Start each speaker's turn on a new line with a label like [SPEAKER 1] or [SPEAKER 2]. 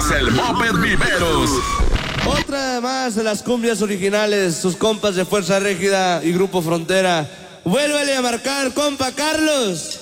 [SPEAKER 1] es el Moped Viveros.
[SPEAKER 2] Otra más de las cumbias originales, sus compas de Fuerza Régida y Grupo Frontera. Vuélvele a marcar, compa Carlos.